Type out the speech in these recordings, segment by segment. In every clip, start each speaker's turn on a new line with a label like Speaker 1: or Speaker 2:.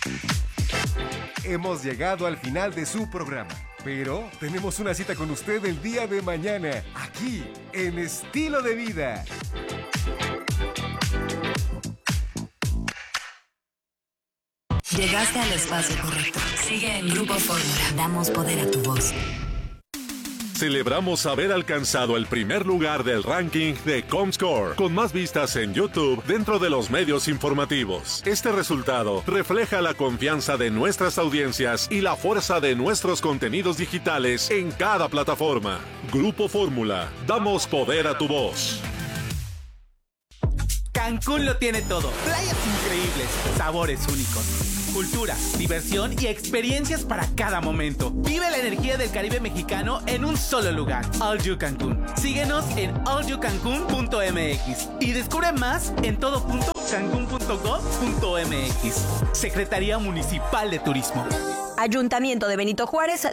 Speaker 1: Hemos llegado al final de su programa, pero tenemos una cita con usted el día de mañana, aquí, en Estilo de Vida.
Speaker 2: Llegaste al espacio correcto. Sigue en Grupo Fórmula. Damos poder a tu voz.
Speaker 3: Celebramos haber alcanzado el primer lugar del ranking de Comscore, con más vistas en YouTube dentro de los medios informativos. Este resultado refleja la confianza de nuestras audiencias y la fuerza de nuestros contenidos digitales en cada plataforma. Grupo Fórmula, damos poder a tu voz.
Speaker 4: Cancún lo tiene todo. Playas increíbles, sabores únicos, cultura, diversión y experiencias para cada momento. Vive la energía del Caribe mexicano en un solo lugar. All You Cancún. Síguenos en allyoucancun.mx y descubre más en todo.cancun.gov.mx. Secretaría Municipal de Turismo.
Speaker 5: Ayuntamiento de Benito Juárez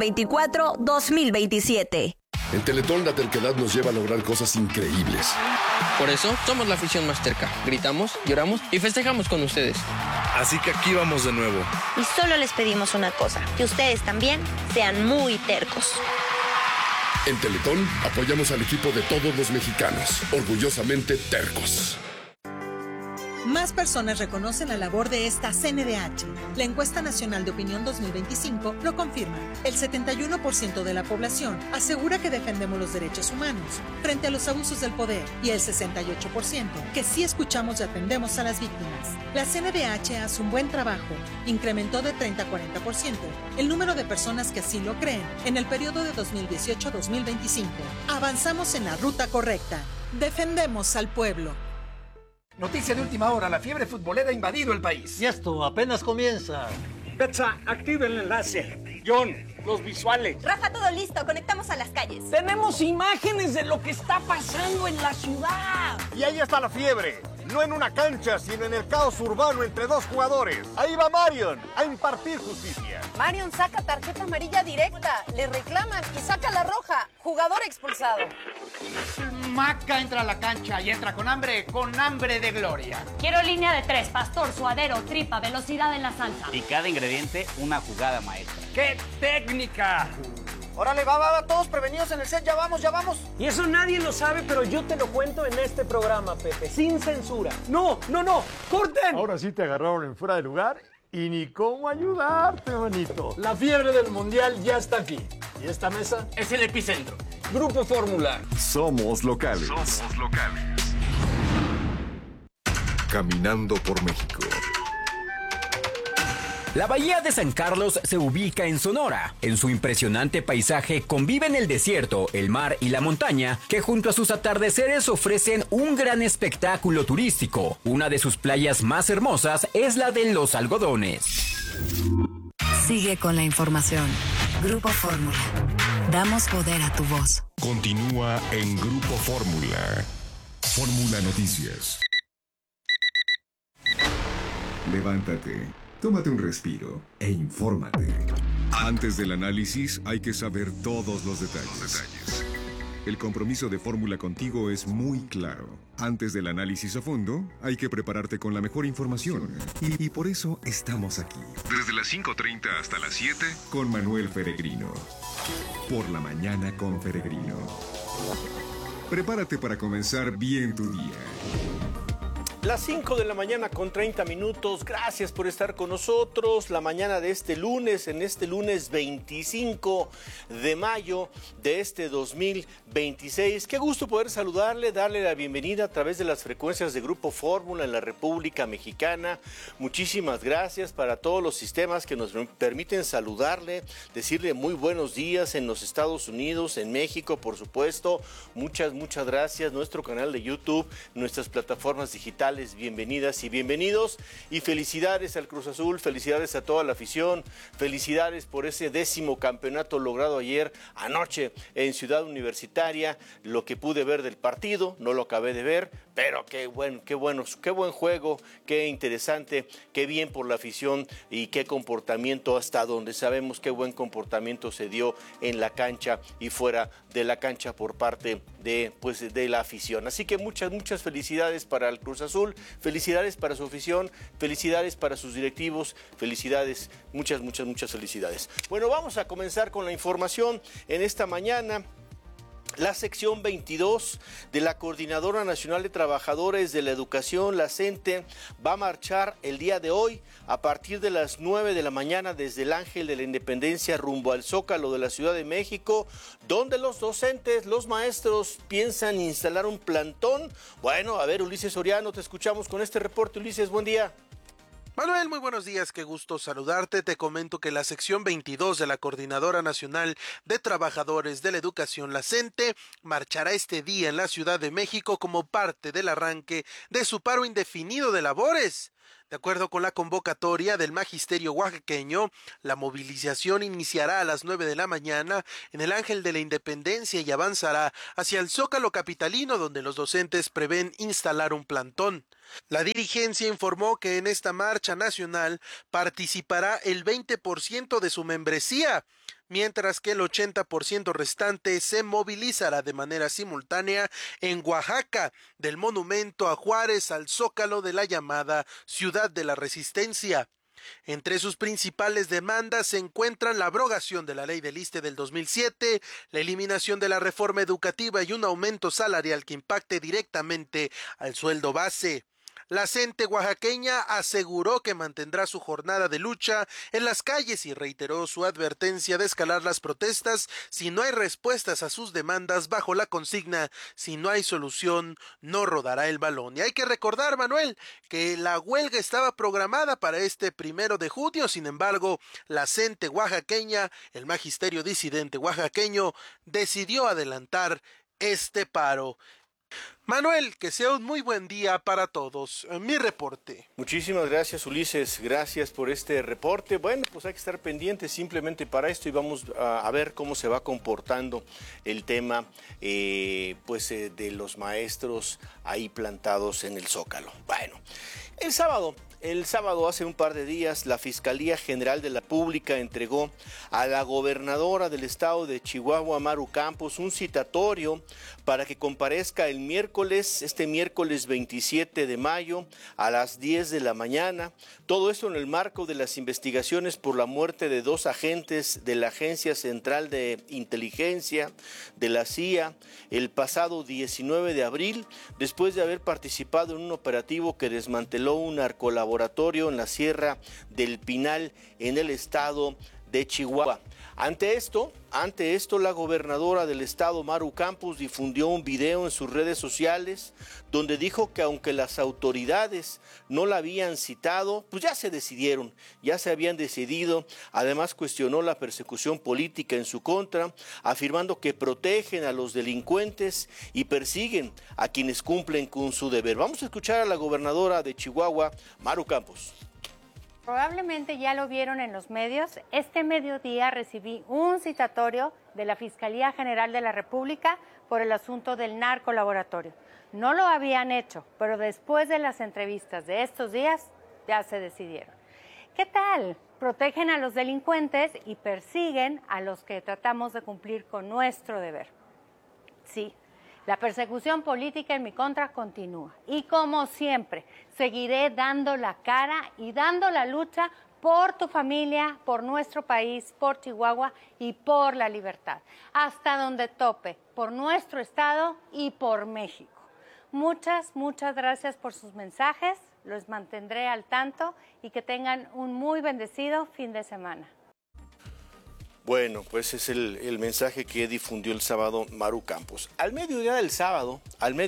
Speaker 5: 2024-2027.
Speaker 6: En Teletón la terquedad nos lleva a lograr cosas increíbles.
Speaker 7: Por eso somos la afición más terca. Gritamos, lloramos y festejamos con ustedes.
Speaker 6: Así que aquí vamos de nuevo.
Speaker 8: Y solo les pedimos una cosa, que ustedes también sean muy tercos.
Speaker 6: En Teletón apoyamos al equipo de todos los mexicanos, orgullosamente tercos.
Speaker 9: Más personas reconocen la labor de esta CNDH. La encuesta nacional de opinión 2025 lo confirma. El 71% de la población asegura que defendemos los derechos humanos frente a los abusos del poder y el 68% que sí escuchamos y atendemos a las víctimas. La CNDH hace un buen trabajo. Incrementó de 30 a 40% el número de personas que así lo creen en el periodo de 2018 a 2025. Avanzamos en la ruta correcta. Defendemos al pueblo.
Speaker 10: Noticia de última hora, la fiebre futbolera ha invadido el país.
Speaker 11: Y esto apenas comienza. Betsa, activa el enlace. John, los visuales.
Speaker 12: Rafa, todo listo, conectamos a las calles.
Speaker 13: Tenemos imágenes de lo que está pasando en la ciudad.
Speaker 14: Y ahí está la fiebre. No en una cancha, sino en el caos urbano entre dos jugadores. Ahí va Marion a impartir justicia.
Speaker 12: Marion saca tarjeta amarilla directa, le reclaman y saca la roja. Jugador expulsado.
Speaker 10: Maca entra a la cancha y entra con hambre de gloria.
Speaker 15: Quiero línea de 3, pastor, suadero, tripa, velocidad en la salsa.
Speaker 16: Y cada ingrediente una jugada maestra.
Speaker 10: ¡Qué técnica!
Speaker 13: Órale, va, todos prevenidos en el set, ya vamos.
Speaker 11: Y eso nadie lo sabe, pero yo te lo cuento en este programa, Pepe, sin censura. No, ¡corten!
Speaker 17: Ahora sí te agarraron en fuera de lugar y ni cómo ayudarte, manito.
Speaker 11: La fiebre del Mundial ya está aquí. Y esta mesa
Speaker 10: es el epicentro.
Speaker 16: Grupo Fórmula.
Speaker 1: Somos locales. Caminando por México.
Speaker 18: La Bahía de San Carlos se ubica en Sonora. En su impresionante paisaje conviven el desierto, el mar y la montaña, que junto a sus atardeceres ofrecen un gran espectáculo turístico. Una de sus playas más hermosas es la de Los Algodones.
Speaker 2: Sigue con la información. Grupo Fórmula. Damos poder a tu voz.
Speaker 1: Continúa en Grupo Fórmula. Fórmula Noticias. Levántate, tómate un respiro e infórmate. Antes del análisis hay que saber todos los detalles. El compromiso de Fórmula contigo es muy claro. Antes del análisis a fondo, hay que prepararte con la mejor información. Y por eso estamos aquí. Desde las 5:30 hasta las 7, con Manuel Peregrino. Por la mañana con Peregrino. Prepárate para comenzar bien tu día.
Speaker 19: Las 5 de la mañana con 30 minutos. Gracias por estar con nosotros. La mañana de este lunes, en este lunes 25 de mayo de este 2026. Qué gusto poder saludarle, darle la bienvenida a través de las frecuencias de Grupo Fórmula en la República Mexicana. Muchísimas gracias para todos los sistemas que nos permiten saludarle, decirle muy buenos días en los Estados Unidos, en México, por supuesto. Muchas gracias. Nuestro canal de YouTube, nuestras plataformas digitales. Bienvenidas y bienvenidos y felicidades al Cruz Azul, felicidades a toda la afición, felicidades por ese 10º campeonato logrado anoche en Ciudad Universitaria. Lo que pude ver del partido, no lo acabé de ver, pero qué buen juego, qué interesante, qué bien por la afición y qué comportamiento, hasta donde sabemos qué buen comportamiento se dio en la cancha y fuera de la cancha por parte de la afición. Así que muchas felicidades para el Cruz Azul, felicidades para su afición, felicidades para sus directivos, felicidades, muchas felicidades. Bueno, vamos a comenzar con la información en esta mañana. La sección 22 de la Coordinadora Nacional de Trabajadores de la Educación, la CENTE, va a marchar el día de hoy a partir de las 9 de la mañana desde el Ángel de la Independencia rumbo al Zócalo de la Ciudad de México, donde los docentes, los maestros piensan instalar un plantón. Bueno, a ver, Ulises Soriano, te escuchamos con este reporte. Ulises, buen día.
Speaker 20: Manuel, muy buenos días, qué gusto saludarte. Te comento que la sección 22 de la Coordinadora Nacional de Trabajadores de la Educación, la CENTE, marchará este día en la Ciudad de México como parte del arranque de su paro indefinido de labores. De acuerdo con la convocatoria del Magisterio Oaxaqueño, la movilización iniciará a las 9 de la mañana en el Ángel de la Independencia y avanzará hacia el Zócalo capitalino, donde los docentes prevén instalar un plantón. La dirigencia informó que en esta marcha nacional participará el 20% de su membresía, mientras que el 80% restante se movilizará de manera simultánea en Oaxaca, del Monumento a Juárez al Zócalo de la llamada Ciudad de la Resistencia. Entre sus principales demandas se encuentran la abrogación de la Ley del ISSSTE del 2007, la eliminación de la reforma educativa y un aumento salarial que impacte directamente al sueldo base. La CENTE oaxaqueña aseguró que mantendrá su jornada de lucha en las calles y reiteró su advertencia de escalar las protestas si no hay respuestas a sus demandas bajo la consigna: si no hay solución, no rodará el balón. Y hay que recordar, Manuel, que la huelga estaba programada para este 1 de junio, sin embargo, la CENTE oaxaqueña, el Magisterio Disidente oaxaqueño, decidió adelantar este paro. Manuel, que sea un muy buen día para todos. Mi reporte.
Speaker 19: Muchísimas gracias, Ulises. Gracias por este reporte. Bueno, pues hay que estar pendientes simplemente para esto y vamos a ver cómo se va comportando el tema de los maestros ahí plantados en el Zócalo. Bueno, el sábado, hace un par de días, la Fiscalía General de la República entregó a la gobernadora del estado de Chihuahua, Maru Campos, un citatorio para que comparezca este miércoles 27 de mayo a las 10 de la mañana. Todo esto en el marco de las investigaciones por la muerte de 2 agentes de la Agencia Central de Inteligencia de la CIA el pasado 19 de abril, después de haber participado en un operativo que desmanteló un narcolaboratorio en la Sierra del Pinal, en el estado de Chihuahua. Ante esto, la gobernadora del estado, Maru Campos, difundió un video en sus redes sociales donde dijo que aunque las autoridades no la habían citado, pues ya se habían decidido. Además, cuestionó la persecución política en su contra, afirmando que protegen a los delincuentes y persiguen a quienes cumplen con su deber. Vamos a escuchar a la gobernadora de Chihuahua, Maru Campos.
Speaker 21: Probablemente ya lo vieron en los medios. Este mediodía recibí un citatorio de la Fiscalía General de la República por el asunto del narcolaboratorio. No lo habían hecho, pero después de las entrevistas de estos días ya se decidieron. ¿Qué tal? Protegen a los delincuentes y persiguen a los que tratamos de cumplir con nuestro deber. Sí. La persecución política en mi contra continúa y, como siempre, seguiré dando la cara y dando la lucha por tu familia, por nuestro país, por Chihuahua y por la libertad, hasta donde tope, por nuestro estado y por México. Muchas gracias por sus mensajes, los mantendré al tanto y que tengan un muy bendecido fin de semana.
Speaker 19: Bueno, pues es el mensaje que difundió el sábado Maru Campos. Al mediodía del sábado,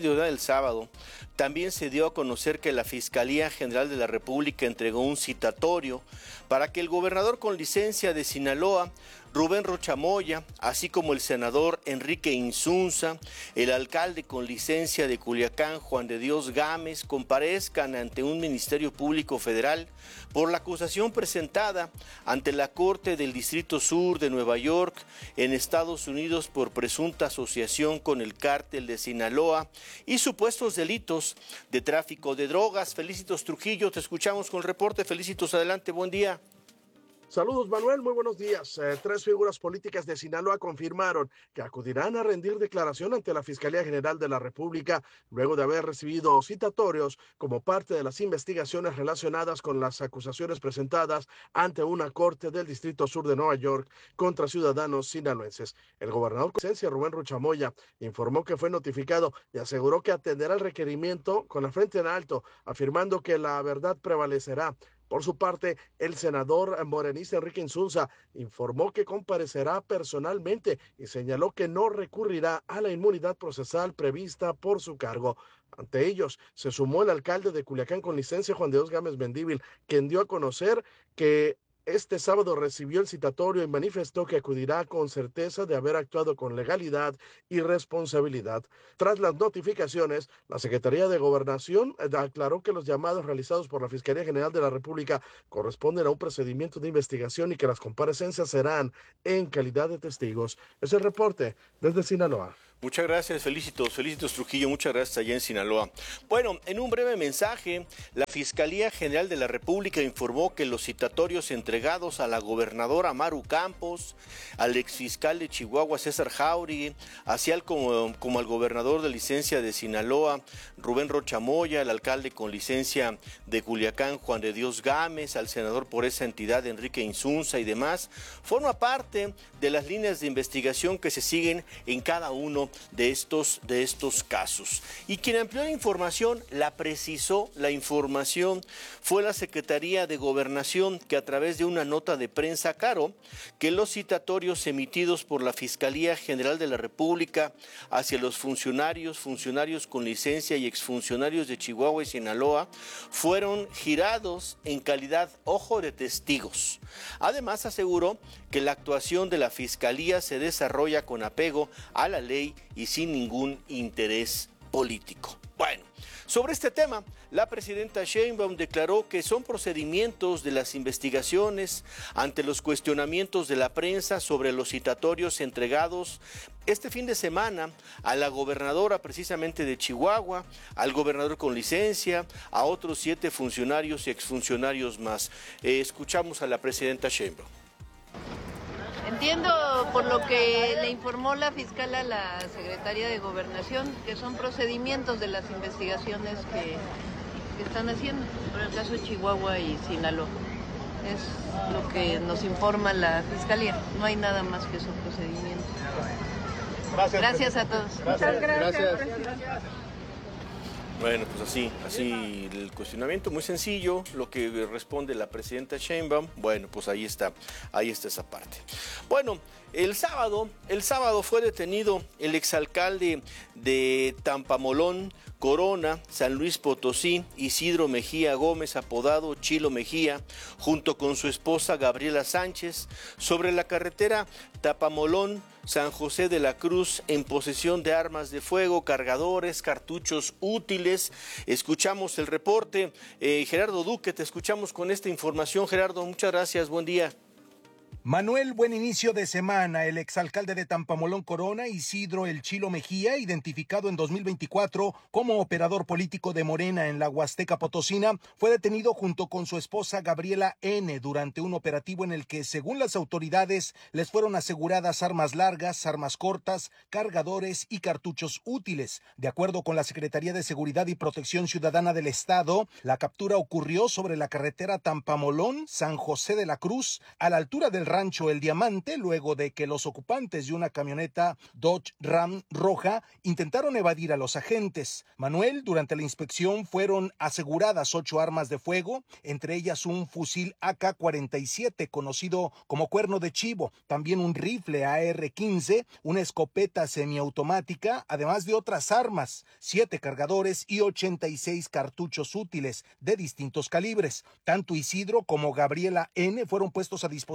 Speaker 19: también se dio a conocer que la Fiscalía General de la República entregó un citatorio para que el gobernador con licencia de Sinaloa, Rubén Rocha Moya, así como el senador Enrique Insunza, el alcalde con licencia de Culiacán, Juan de Dios Gámez, comparezcan ante un Ministerio Público Federal por la acusación presentada ante la Corte del Distrito Sur de Nueva York en Estados Unidos por presunta asociación con el cártel de Sinaloa y supuestos delitos de tráfico de drogas. Felicitos Trujillo, te escuchamos con el reporte. Felicitos, adelante, buen día.
Speaker 3: Saludos, Manuel, muy buenos días. 3 figuras políticas de Sinaloa confirmaron que acudirán a rendir declaración ante la Fiscalía General de la República luego de haber recibido citatorios como parte de las investigaciones relacionadas con las acusaciones presentadas ante una corte del Distrito Sur de Nueva York contra ciudadanos sinaloenses. El gobernador de Licencia, Rubén Rocha Moya, informó que fue notificado y aseguró que atenderá el requerimiento con la frente en alto, afirmando que la verdad prevalecerá. Por su parte, el senador morenista Enrique Insunza informó que comparecerá personalmente y señaló que no recurrirá a la inmunidad procesal prevista por su cargo. Ante ellos, se sumó el alcalde de Culiacán con licencia, Juan de Dios Gámez Mendívil, quien dio a conocer que este sábado recibió el citatorio y manifestó que acudirá con certeza de haber actuado con legalidad y responsabilidad. Tras las notificaciones, la Secretaría de Gobernación aclaró que los llamados realizados por la Fiscalía General de la República corresponden a un procedimiento de investigación y que las comparecencias serán en calidad de testigos. Es el reporte desde Sinaloa.
Speaker 19: Muchas gracias, felicitos Trujillo, muchas gracias allá en Sinaloa. Bueno, en un breve mensaje, la Fiscalía General de la República informó que los citatorios entregados a la gobernadora Maru Campos, al exfiscal de Chihuahua César Jauregui, así como al gobernador de licencia de Sinaloa, Rubén Rocha Moya, al alcalde con licencia de Culiacán, Juan de Dios Gámez, al senador por esa entidad, Enrique Insunza y demás, forma parte de las líneas de investigación que se siguen en cada uno de estos casos. Y quien amplió la información, la precisó la información, fue la Secretaría de Gobernación, que a través de una nota de prensa aclaró que los citatorios emitidos por la Fiscalía General de la República hacia los funcionarios con licencia y exfuncionarios de Chihuahua y Sinaloa fueron girados en calidad, ojo, de testigos. Además, aseguró que la actuación de la Fiscalía se desarrolla con apego a la ley y sin ningún interés político. Bueno, sobre este tema, la presidenta Sheinbaum declaró que son procedimientos de las investigaciones ante los cuestionamientos de la prensa sobre los citatorios entregados este fin de semana a la gobernadora precisamente de Chihuahua, al gobernador con licencia, a otros 7 funcionarios y exfuncionarios más. Escuchamos a la presidenta Sheinbaum.
Speaker 22: Entiendo por lo que le informó la fiscal a la Secretaría de Gobernación que son procedimientos de las investigaciones que están haciendo por el caso de Chihuahua y Sinaloa. Es lo que nos informa la Fiscalía. No hay nada más que esos procedimientos. Gracias a todos.
Speaker 3: Muchas gracias.
Speaker 19: Bueno, pues así el cuestionamiento muy sencillo, lo que responde la presidenta Sheinbaum. Bueno, pues ahí está esa parte. Bueno, el sábado fue detenido el exalcalde de Tampamolón, Corona, San Luis Potosí, Isidro Mejía Gómez, apodado Chilo Mejía, junto con su esposa Gabriela Sánchez, sobre la carretera Tapamolón, San José de la Cruz, en posesión de armas de fuego, cargadores, cartuchos útiles. Escuchamos el reporte. Gerardo Duque, te escuchamos con esta información. Gerardo, muchas gracias, buen día.
Speaker 23: Manuel, buen inicio de semana. El exalcalde de Tampamolón, Corona, Isidro El Chilo Mejía, identificado en 2024 como operador político de Morena en la Huasteca Potosina, fue detenido junto con su esposa Gabriela N. durante un operativo en el que, según las autoridades, les fueron aseguradas armas largas, armas cortas, cargadores y cartuchos útiles. De acuerdo con la Secretaría de Seguridad y Protección Ciudadana del Estado, la captura ocurrió sobre la carretera Tampamolón, San José de la Cruz, a la altura del rancho El Diamante, luego de que los ocupantes de una camioneta Dodge Ram roja intentaron evadir a los agentes. Manuel, durante la inspección fueron aseguradas 8 armas de fuego, entre ellas un fusil AK-47 conocido como cuerno de chivo, también un rifle AR-15, una escopeta semiautomática, además de otras armas, 7 cargadores y 86 cartuchos útiles de distintos calibres. Tanto Isidro como Gabriela N. fueron puestos a disposición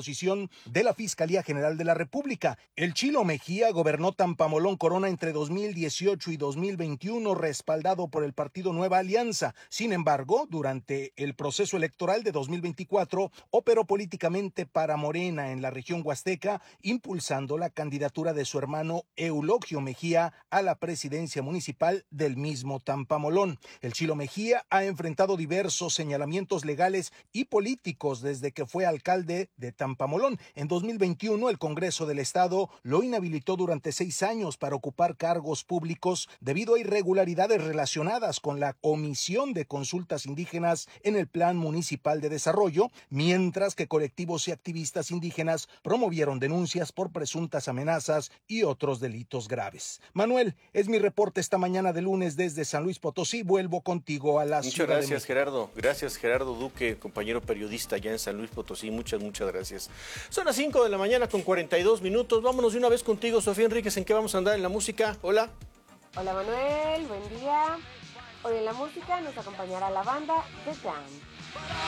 Speaker 23: investigación de la Fiscalía General de la República. El Chilo Mejía gobernó Tampamolón Corona entre 2018 y 2021, respaldado por el partido Nueva Alianza. Sin embargo, durante el proceso electoral de 2024, operó políticamente para Morena en la región huasteca, impulsando la candidatura de su hermano Eulogio Mejía a la presidencia municipal del mismo Tampamolón. El Chilo Mejía ha enfrentado diversos señalamientos legales y políticos desde que fue alcalde de Tampamolón. En 2021, el Congreso del Estado lo inhabilitó durante 6 años para ocupar cargos públicos debido a irregularidades relacionadas con la omisión de consultas indígenas en el Plan Municipal de Desarrollo, mientras que colectivos y activistas indígenas promovieron denuncias por presuntas amenazas y otros delitos graves. Manuel, es mi reporte esta mañana de lunes desde San Luis Potosí. Vuelvo contigo a la ciudad de México.
Speaker 19: Muchas gracias, Gerardo. Gracias, Gerardo Duque, compañero periodista allá en San Luis Potosí. Muchas gracias. Son las 5 de la mañana con 42 minutos. Vámonos de una vez contigo, Sofía Enríquez. ¿En qué vamos a andar en la música? Hola.
Speaker 4: Hola, Manuel. Buen día. Hoy en la música nos acompañará la banda The Jam.